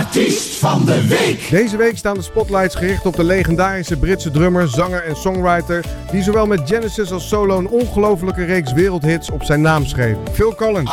Artiest van de week. Deze week staan de spotlights gericht op de legendarische Britse drummer, zanger en songwriter die zowel met Genesis als solo een ongelofelijke reeks wereldhits op zijn naam schreef. Phil Collins.